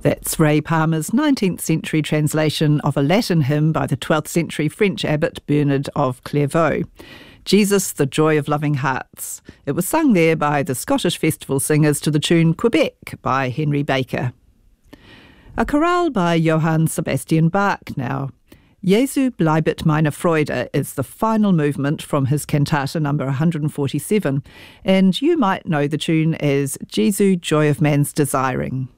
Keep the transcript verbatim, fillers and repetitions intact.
That's Ray Palmer's nineteenth century translation of a Latin hymn by the twelfth century French abbot Bernard of Clairvaux. Jesus, the Joy of Loving Hearts. It was sung there by the Scottish Festival Singers to the tune Quebec by Henry Baker. A chorale by Johann Sebastian Bach now. Jesu bleibet meine Freude is the final movement from his cantata number one hundred forty-seven, and you might know the tune as Jesu, Joy of Man's Desiring.